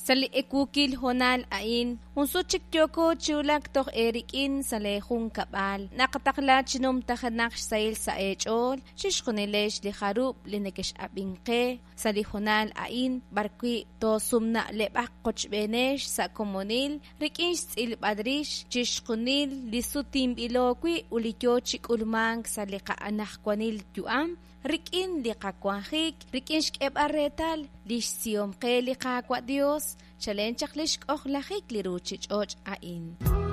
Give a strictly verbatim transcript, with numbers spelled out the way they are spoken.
Sali ekukil honal ain, unso chikyoko chulak tok erikin salehun kabal. Nakatakla chinom tahanak sail sa echol, shishkunilesh li harub linekesh abinke. Sali honal ain, barkwi to sumna lebak kochbenesh sa komunil, rikinsh il badrish, shishkunil li sutim ilokwi ulikyo chik ulmang sa lika anak kwanil yuam. Rikin li kakwanjik, rikin shkeb arretal, lish siyom ke li kakwa Dios, chalen chaklishk ochlajik li ruchich och ain.